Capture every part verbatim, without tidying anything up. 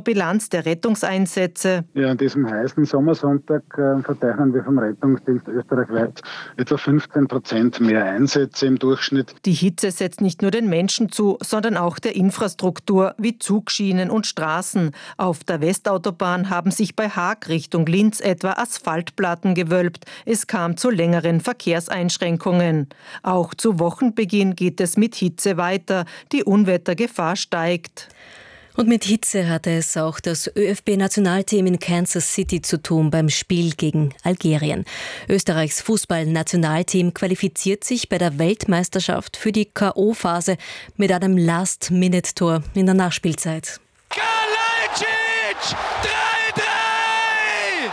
Bilanz der Rettungseinsätze. Ja, an diesem heißen Sommersonntag äh, verzeichnen wir vom Rettungsdienst österreichweit etwa fünfzehn Prozent mehr Einsätze im Durchschnitt. Die Hitze setzt nicht nur den Menschen zu, sondern auch der Infrastruktur wie Zugschienen und Straßen. Auf der Westautobahn haben sich bei Haag Richtung Linz etwa Asphaltplatten gewölbt. Es kam zu längeren Verkehrseinschränkungen. Auch zu Wochenbeginn geht es mit Hitze weiter. Die Unwettergefahr steigt. Und mit Hitze hatte es auch das ÖFB-Nationalteam in Kansas City zu tun beim Spiel gegen Algerien. Österreichs Fußball-Nationalteam qualifiziert sich bei der Weltmeisterschaft für die K O-Phase mit einem Last-Minute-Tor in der Nachspielzeit. Kalajdzic! drei drei!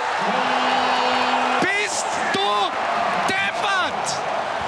Bist du deppert!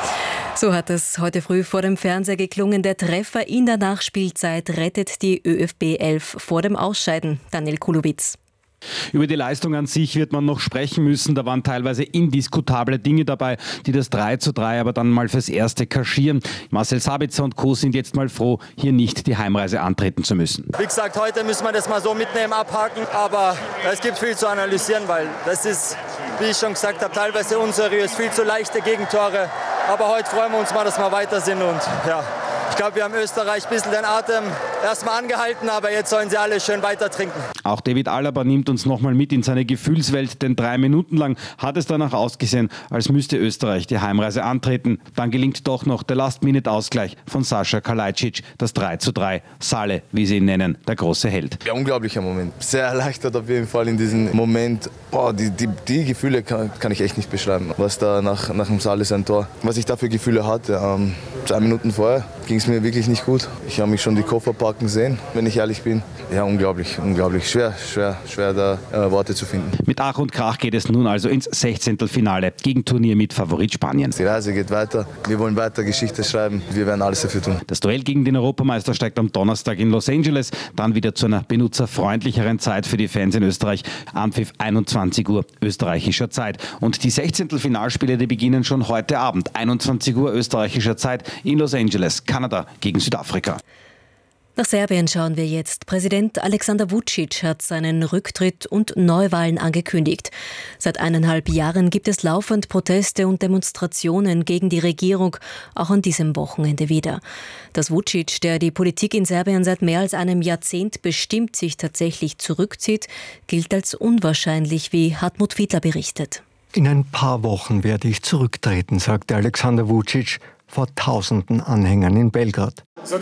So hat es heute früh vor dem Fernseher geklungen. Der Treffer in der Nachspielzeit rettet die ÖFB elf vor dem Ausscheiden. Daniel Kulowitz. Über die Leistung an sich wird man noch sprechen müssen. Da waren teilweise indiskutable Dinge dabei, die das drei zu drei aber dann mal fürs Erste kaschieren. Marcel Sabitzer und Co. sind jetzt mal froh, hier nicht die Heimreise antreten zu müssen. Wie gesagt, heute müssen wir das mal so mitnehmen, abhaken. Aber es gibt viel zu analysieren, weil das ist, wie ich schon gesagt habe, teilweise unseriös, viel zu leichte Gegentore. Aber heute freuen wir uns mal, dass wir weiter sind und ja. Ich glaube, wir haben Österreich ein bisschen den Atem erstmal angehalten, aber jetzt sollen sie alle schön weiter trinken. Auch David Alaba nimmt uns nochmal mit in seine Gefühlswelt, denn drei Minuten lang hat es danach ausgesehen, als müsste Österreich die Heimreise antreten. Dann gelingt doch noch der Last-Minute-Ausgleich von Sascha Kalajdzic, das drei zu drei. Sale, wie sie ihn nennen, der große Held. Ja, unglaublicher Moment. Sehr erleichtert auf jeden Fall in diesem Moment. Boah, die, die, die Gefühle kann, kann ich echt nicht beschreiben. Was da nach, nach dem Sale sein Tor, was ich da für Gefühle hatte. Ähm, zwei Minuten vorher ging es mir wirklich nicht gut. Ich habe mich schon die Koffer packen sehen, wenn ich ehrlich bin. Ja, unglaublich, unglaublich. Schwer, schwer, schwer da äh, Worte zu finden. Mit Ach und Krach geht es nun also ins Sechzehntelfinale gegen Turnier mit Favorit Spanien. Die Reise geht weiter. Wir wollen weiter Geschichte schreiben. Wir werden alles dafür tun. Das Duell gegen den Europameister steigt am Donnerstag in Los Angeles. Dann wieder zu einer benutzerfreundlicheren Zeit für die Fans in Österreich. Anpfiff einundzwanzig Uhr österreichischer Zeit. Und die Sechzehntelfinalspiele, die beginnen schon heute Abend. einundzwanzig Uhr österreichischer Zeit in Los Angeles. Kanada gegen Südafrika. Nach Serbien schauen wir jetzt. Präsident Alexander Vučić hat seinen Rücktritt und Neuwahlen angekündigt. Seit eineinhalb Jahren gibt es laufend Proteste und Demonstrationen gegen die Regierung, auch an diesem Wochenende wieder. Dass Vučić, der die Politik in Serbien seit mehr als einem Jahrzehnt bestimmt, sich tatsächlich zurückzieht, gilt als unwahrscheinlich, wie Hartmut Fiedler berichtet. In ein paar Wochen werde ich zurücktreten, sagte Alexander Vučić vor tausenden Anhängern in Belgrad.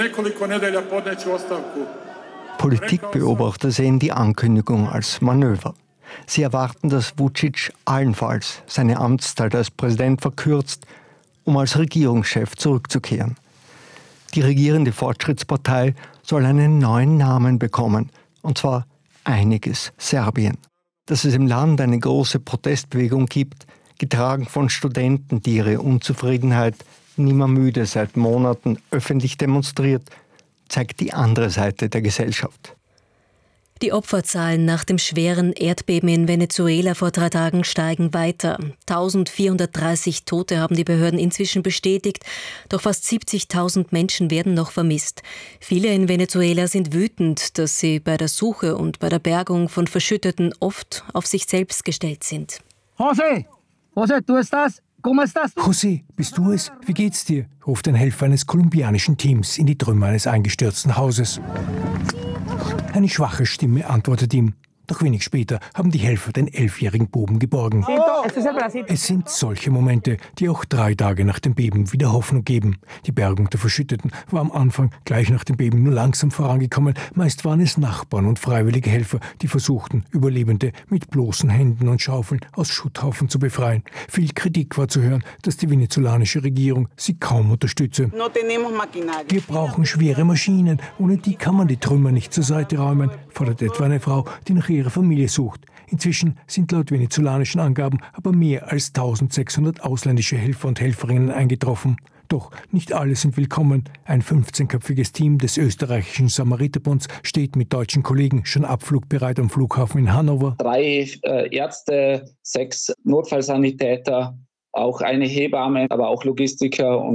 Politikbeobachter sehen die Ankündigung als Manöver. Sie erwarten, dass Vučić allenfalls seine Amtszeit als Präsident verkürzt, um als Regierungschef zurückzukehren. Die regierende Fortschrittspartei soll einen neuen Namen bekommen, und zwar Einiges Serbien. Dass es im Land eine große Protestbewegung gibt, getragen von Studenten, die ihre Unzufriedenheit nimmer müde seit Monaten öffentlich demonstriert, zeigt die andere Seite der Gesellschaft. Die Opferzahlen nach dem schweren Erdbeben in Venezuela vor drei Tagen steigen weiter. eintausendvierhundertdreißig Tote haben die Behörden inzwischen bestätigt, doch fast siebzigtausend Menschen werden noch vermisst. Viele in Venezuela sind wütend, dass sie bei der Suche und bei der Bergung von Verschütteten oft auf sich selbst gestellt sind. José, José, du estás? José, bist du es? Wie geht's dir? Ruft ein Helfer eines kolumbianischen Teams in die Trümmer eines eingestürzten Hauses. Eine schwache Stimme antwortet ihm. Doch wenig später haben die Helfer den elfjährigen Buben geborgen. Es sind solche Momente, die auch drei Tage nach dem Beben wieder Hoffnung geben. Die Bergung der Verschütteten war am Anfang gleich nach dem Beben nur langsam vorangekommen. Meist waren es Nachbarn und freiwillige Helfer, die versuchten, Überlebende mit bloßen Händen und Schaufeln aus Schutthaufen zu befreien. Viel Kritik war zu hören, dass die venezolanische Regierung sie kaum unterstütze. Wir brauchen schwere Maschinen, ohne die kann man die Trümmer nicht zur Seite räumen, fordert etwa eine Frau, die nach ihrer Familie sucht. Inzwischen sind laut venezolanischen Angaben aber mehr als eintausendsechshundert ausländische Helfer und Helferinnen eingetroffen. Doch nicht alle sind willkommen. Ein fünfzehnköpfiges Team des österreichischen Samariterbunds steht mit deutschen Kollegen schon abflugbereit am Flughafen in Hannover. Drei äh, Ärzte, sechs Notfallsanitäter, auch eine Hebamme, aber auch Logistiker und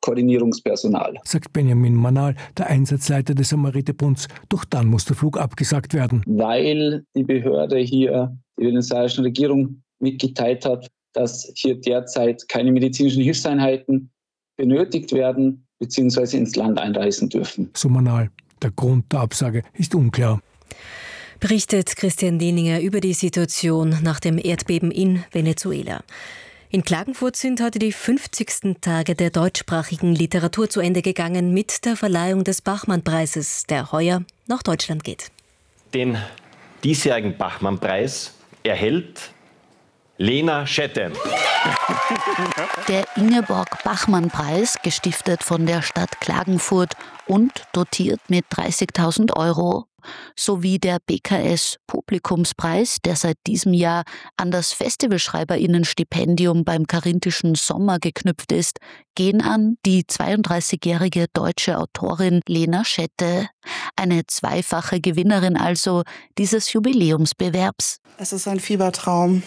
Koordinierungspersonal. Sagt Benjamin Manal, der Einsatzleiter des Samariterbunds. Doch dann muss der Flug abgesagt werden. Weil die Behörde hier die venezuelische Regierung mitgeteilt hat, dass hier derzeit keine medizinischen Hilfseinheiten benötigt werden bzw. ins Land einreisen dürfen. So Manal. Der Grund der Absage ist unklar. Berichtet Christian Dehninger über die Situation nach dem Erdbeben in Venezuela. In Klagenfurt sind heute die fünfzigsten Tage der deutschsprachigen Literatur zu Ende gegangen mit der Verleihung des Bachmann-Preises, der heuer nach Deutschland geht. Den diesjährigen Bachmann-Preis erhält Lena Schette. Der Ingeborg-Bachmann-Preis, gestiftet von der Stadt Klagenfurt und dotiert mit dreißigtausend Euro, sowie der B K S-Publikumspreis, der seit diesem Jahr an das Festivalschreiberinnenstipendium beim Karinthischen Sommer geknüpft ist, gehen an die zweiunddreißigjährige deutsche Autorin Lena Schette, eine zweifache Gewinnerin also dieses Jubiläumsbewerbs. Es ist ein Fiebertraum.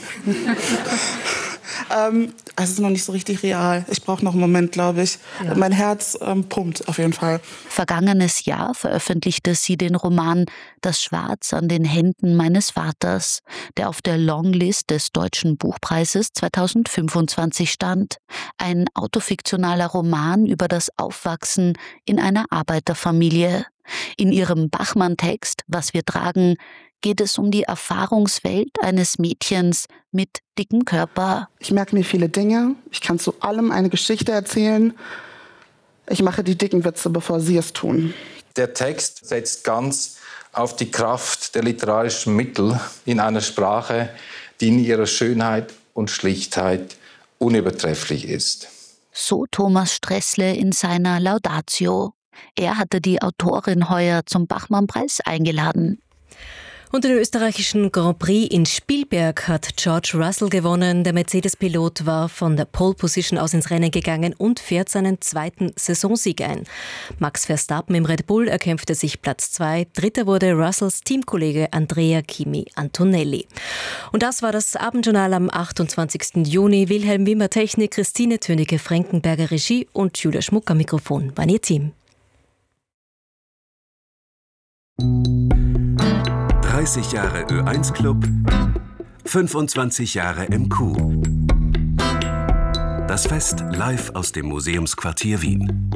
ähm, es ist noch nicht so richtig real. Ich brauche noch einen Moment, glaube ich. Ja. Mein Herz ähm, pumpt auf jeden Fall. Vergangenes Jahr veröffentlichte sie den Roman Das Schwarz an den Händen meines Vaters, der auf der Longlist des Deutschen Buchpreises zweitausendfünfundzwanzig stand. Ein autofiktionaler Roman über das Aufwachsen in einer Arbeiterfamilie. In ihrem Bachmann-Text »Was wir tragen« geht es um die Erfahrungswelt eines Mädchens mit dickem Körper. Ich merke mir viele Dinge. Ich kann zu allem eine Geschichte erzählen. Ich mache die dicken Witze, bevor Sie es tun. Der Text setzt ganz auf die Kraft der literarischen Mittel in einer Sprache, die in ihrer Schönheit und Schlichtheit unübertrefflich ist. So Thomas Stressle in seiner Laudatio. Er hatte die Autorin heuer zum Bachmann-Preis eingeladen. Und den österreichischen Grand Prix in Spielberg hat George Russell gewonnen. Der Mercedes-Pilot war von der Pole Position aus ins Rennen gegangen und fährt seinen zweiten Saisonsieg ein. Max Verstappen im Red Bull erkämpfte sich Platz zwei. Dritter wurde Russells Teamkollege Andrea Kimi Antonelli. Und das war das Abendjournal am achtundzwanzigsten Juni. Wilhelm Wimmer Technik, Christine Tönecke-Frankenberger Regie und Julia Schmuck am Mikrofon waren ihr Team. dreißig Jahre Ö eins Club, fünfundzwanzig Jahre M Q. Das Fest live aus dem Museumsquartier Wien.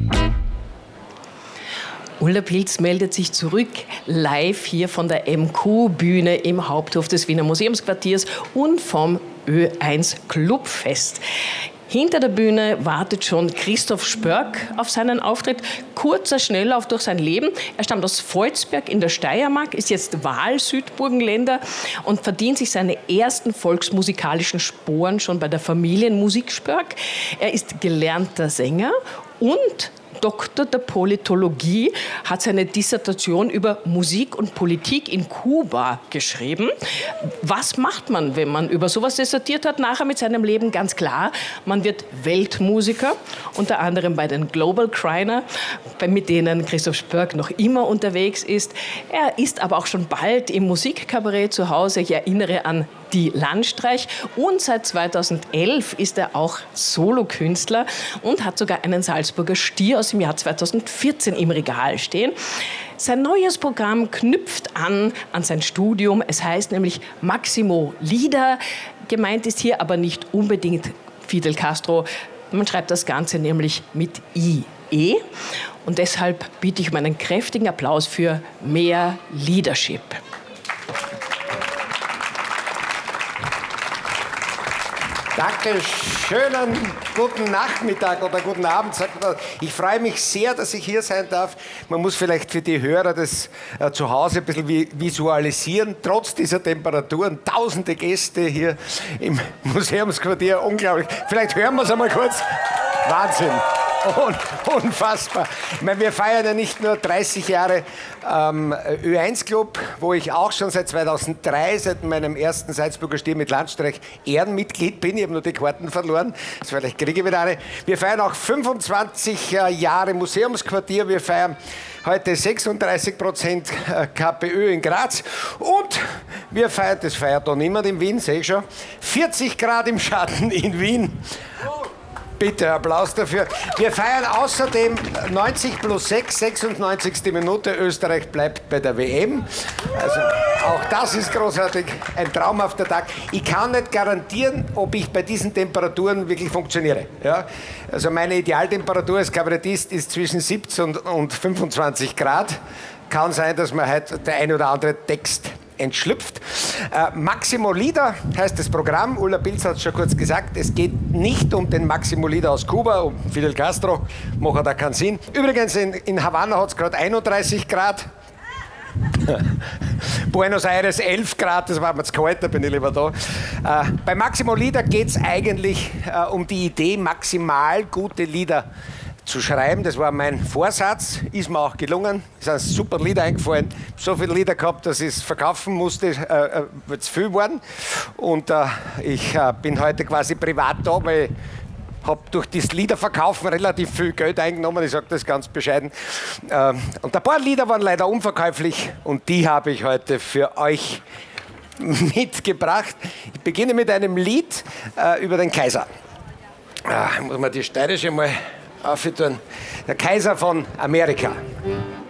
Ulla Pilz meldet sich zurück, live hier von der M Q-Bühne im Haupthof des Wiener Museumsquartiers und vom Ö eins Clubfest. Hinter der Bühne wartet schon Christoph Spörk auf seinen Auftritt. Kurzer Schnelllauf durch sein Leben. Er stammt aus Volzberg in der Steiermark, ist jetzt Wahl-Südburgenländer und verdient sich seine ersten volksmusikalischen Sporen schon bei der Familienmusik Spörk. Er ist gelernter Sänger und Doktor der Politologie, hat seine Dissertation über Musik und Politik in Kuba geschrieben. Was macht man, wenn man über sowas dissertiert hat? Nachher mit seinem Leben ganz klar, man wird Weltmusiker, unter anderem bei den Global Criner, mit denen Christoph Spörk noch immer unterwegs ist. Er ist aber auch schon bald im Musikkabarett zu Hause. Ich erinnere an die Landstreich und seit zweitausendelf ist er auch Solokünstler und hat sogar einen Salzburger Stier aus dem Jahr zweitausendvierzehn im Regal stehen. Sein neues Programm knüpft an an sein Studium. Es heißt nämlich Maximo Lieder. Gemeint ist hier aber nicht unbedingt Fidel Castro. Man schreibt das Ganze nämlich mit I E. Und deshalb biete ich um einen kräftigen Applaus für mehr Leadership. Danke, schönen guten Nachmittag oder guten Abend. Ich freue mich sehr, dass ich hier sein darf. Man muss vielleicht für die Hörer das äh, zu Hause ein bisschen visualisieren. Trotz dieser Temperaturen, tausende Gäste hier im Museumsquartier, unglaublich. Vielleicht hören wir es einmal kurz. Wahnsinn. Un- unfassbar. Ich meine, wir feiern ja nicht nur dreißig Jahre ähm, Ö eins Club, wo ich auch schon seit zweitausenddrei, seit meinem ersten Salzburger Stier mit Landstreich, Ehrenmitglied bin. Ich habe nur die Karten verloren. Das vielleicht kriege ich wieder eine. Wir feiern auch fünfundzwanzig Jahre Museumsquartier. Wir feiern heute sechsunddreißig Prozent K P Ö in Graz. Und wir feiern, das feiert doch niemand in Wien, sehe ich schon, vierzig Grad im Schatten in Wien. Bitte, Applaus dafür. Wir feiern außerdem neunzig plus sechs, sechsundneunzigste Minute. Österreich bleibt bei der W M. Also auch das ist großartig, ein traumhafter Tag. Ich kann nicht garantieren, ob ich bei diesen Temperaturen wirklich funktioniere. Ja? Also meine Idealtemperatur als Kabarettist ist zwischen siebzehn und fünfundzwanzig Grad. Kann sein, dass mir heute der ein oder andere Text entschlüpft. Äh, Maximo Lieder heißt das Programm. Ulla Pilz hat es schon kurz gesagt. Es geht nicht um den Maximo Lieder aus Kuba, um Fidel Castro. Macht da keinen Sinn. Übrigens, in, in Havanna hat es gerade einunddreißig Grad. Buenos Aires elf Grad, das war mir zu kalt, da bin ich lieber da. Äh, bei Maximo Lieder geht es eigentlich äh, um die Idee, maximal gute Lieder zu schreiben. Das war mein Vorsatz, ist mir auch gelungen. Es sind super Lieder eingefallen. So viele Lieder gehabt, dass ich es verkaufen musste, äh, äh, zu viel waren. Und äh, ich äh, bin heute quasi privat da, weil ich habe durch das Liederverkaufen relativ viel Geld eingenommen, ich sage das ganz bescheiden. Äh, und ein paar Lieder waren leider unverkäuflich und die habe ich heute für euch mitgebracht. Ich beginne mit einem Lied äh, über den Kaiser. Äh, muss man die steirische mal aufhören. Der Kaiser von Amerika.